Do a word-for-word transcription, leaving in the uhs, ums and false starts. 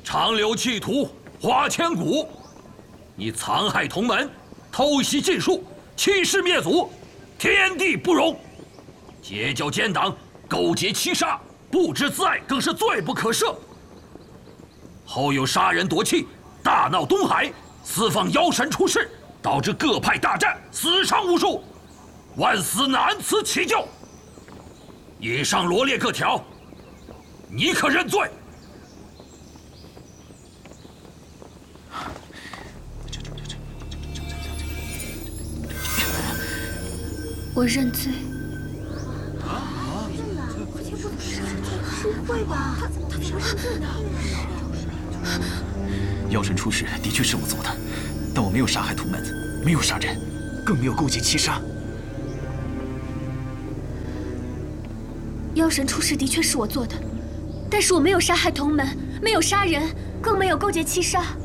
长流弃徒，花千骨，你残害同门，偷袭禁术，欺师灭祖，天地不容。结交奸党，勾结欺杀，不知自爱，更是罪不可赦。后有杀人夺气，大闹东海，四方妖神出世，导致各派大战，死伤无数，万死难辞其咎。以上罗列各条，你可认罪？ 我认罪。 不会吧？他他怎么认罪呢？ 妖神出世的确是我做的，但我没有杀害同门，没有杀人，更没有勾结欺杀。 妖神出世的确是我做的，但是我没有杀害同门，没有杀人，更没有勾结欺杀。